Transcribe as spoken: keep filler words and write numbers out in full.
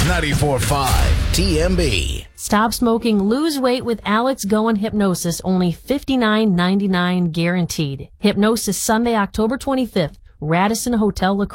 ninety-four point five T M B. Stop smoking, lose weight with Alex Goen Hypnosis, only fifty-nine ninety-nine guaranteed. Hypnosis Sunday, October twenty-fifth, Radisson Hotel La